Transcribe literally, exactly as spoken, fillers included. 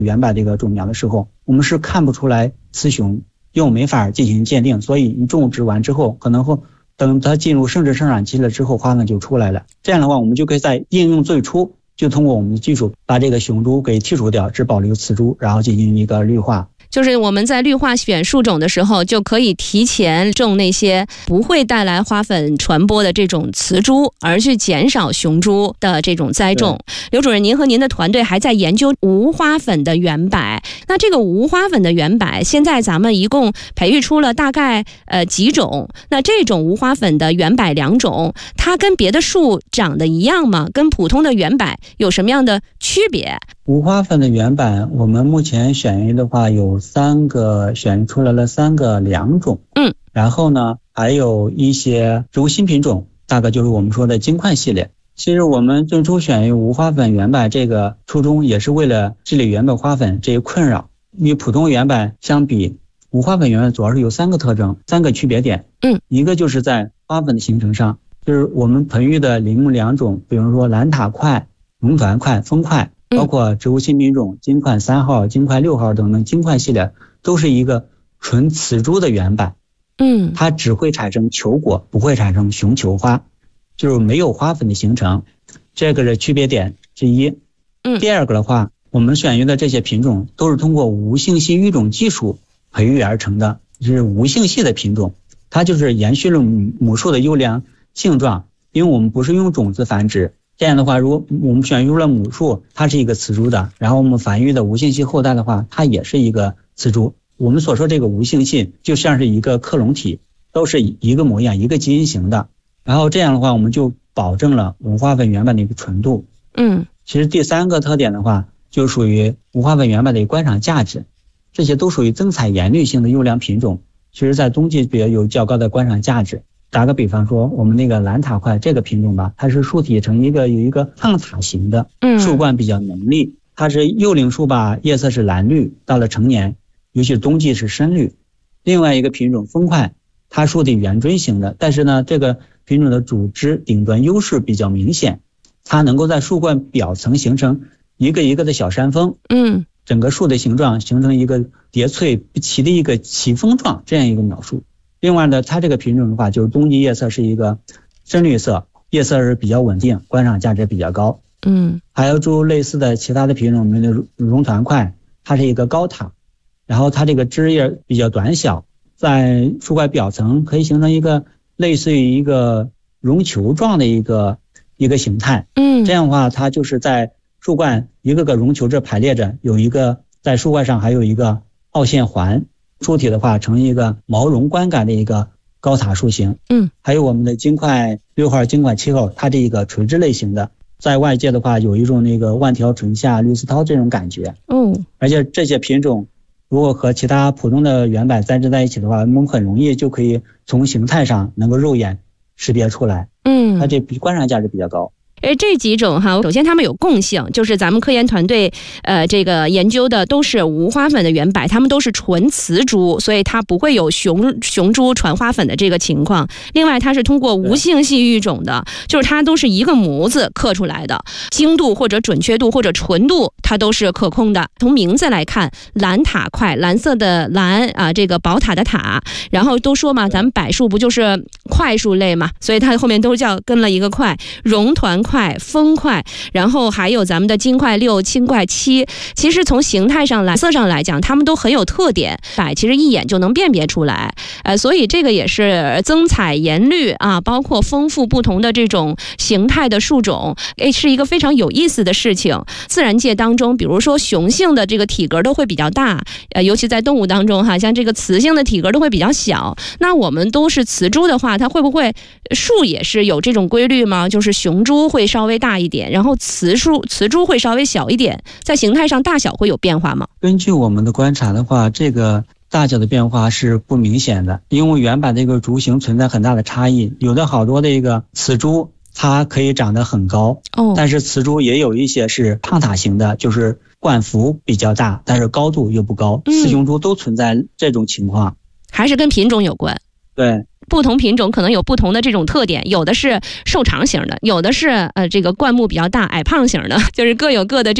圆柏这个种苗的时候，我们是看不出来雌雄，又没法进行鉴定，所以你种植完之后，可能会等它进入生殖生长期了之后，花粉就出来了。这样的话，我们就可以在应用最初就通过我们的技术把这个雄株给剔除掉，只保留雌株，然后进行一个绿化。 就是我们在绿化选树种的时候，就可以提前种那些不会带来花粉传播的这种雌株，而去减少雄株的这种栽种。刘主任，您和您的团队还在研究无花粉的圆柏，那这个无花粉的圆柏，现在咱们一共培育出了大概呃几种？那这种无花粉的圆柏两种，它跟别的树长得一样吗？跟普通的圆柏有什么样的区别？ 无花粉的圆柏，我们目前选育的话有三个，选出来了三个两种， 嗯， 然后呢还有一些植物新品种，大概就是我们说的金块系列。其实我们最初选育无花粉圆柏这个初衷也是为了治理圆柏花粉这一困扰。与普通圆柏相比，无花粉圆柏主要是有三个特征，三个区别点。 嗯， 一个就是在花粉的形成上，就是我们培育的铃木两种，比如说兰塔块、绒团块、枫块，包括植物新品种金块三号、金块六号等等金块系列，都是一个纯雌株的圆柏。 嗯， 它只会产生球果，不会产生雄球花，就是没有花粉的形成，这个是区别点之一。 嗯， 第二个的话，我们选育的这些品种都是通过无性系育种技术培育而成的，是无性系的品种，它就是延续了母树的优良性状，因为我们不是用种子繁殖。这样的话，如果我们选育了母树，它是一个雌株的，然后我们繁育的无性系后代的话，它也是一个雌株。我们所说这个无性系就像是一个克隆体，都是一个模样，一个基因型的。然后这样的话，我们就保证了无花粉圆柏的一个纯度。 嗯， 其实第三个特点的话，就属于无花粉圆柏的一个观赏价值，这些都属于增采颜绿性的优良品种，其实在冬季别有较高的观赏价值。打个比方说，我们那个兰塔块这个品种吧，它是树体呈一个有一个胖塔型的，树冠比较浓丽，它是幼龄树吧，叶色是蓝绿，到了成年，尤其是冬季是深绿。另外一个品种枫块，它树体圆锥形的，但是呢，这个品种的主枝顶端优势比较明显，它能够在树冠表层形成一个一个的小山峰， 嗯， 整个树的形状形成一个叠翠齐的一个奇峰状这样一个描述。另外呢，它这个品种的话，就是冬季叶色是一个深绿色，叶色是比较稳定，观赏价值比较高。 嗯， 还有诸类似的其他的品种，我们的绒团块，它是一个高塔，然后它这个枝叶比较短小，在树冠表层可以形成一个类似于一个绒球状的一个一个形态。 嗯， 这样的话，它就是在树冠一个个绒球这排列着，有一个在树冠上还有一个凹陷环。树体的话呈一个毛绒观感的一个高塔树形。 嗯， 还有我们的金块六号、金块七号，它这一个垂直类型的，在外界的话有一种那个万条垂下绿丝绦这种感觉。 嗯， 而且这些品种如果和其他普通的圆柏栽植在一起的话，我们很容易就可以从形态上能够肉眼识别出来。 嗯， 它这观赏价值比较高。 诶，这几种哈，首先它们有共性，就是咱们科研团队呃这个研究的都是无花粉的圆柏，它们都是纯雌株，所以它不会有雄雄株传花粉的这个情况。另外，它是通过无性系育种的，就是它都是一个模子刻出来的，精度或者准确度或者纯度它都是可控的。从名字来看，兰塔块，蓝色的蓝啊，这个宝塔的塔，然后都说嘛，咱们柏树不就是块树类嘛，所以它后面都叫跟了一个块，绒团块。块、枫块，然后还有咱们的金块六、金块七，其实从形态上来、色上来讲，它们都很有特点，柏其实一眼就能辨别出来。呃，所以这个也是增采颜绿啊，包括丰富不同的这种形态的树种，诶，是一个非常有意思的事情。自然界当中，比如说雄性的这个体格都会比较大，呃，尤其在动物当中哈，像这个雌性的体格都会比较小。那我们都是雌株的话，它会不会树也是有这种规律吗？就是雄株会稍微大一点，然后雌株雌株会稍微小一点，在形态上大小会有变化吗？ 根据我们的观察的话，这个大小的变化是不明显的，因为原版这个株型存在很大的差异，有的好多的一个雌株它可以长得很高， 哦， 但是雌株也有一些是胖塔型的，就是冠幅比较大，但是高度又不高，雌雄株都存在这种情况， 还是跟品种有关。 对， 不同品种可能有不同的这种特点，有的是瘦长型的，有的是呃这个灌木比较大矮胖型的，就是各有各的这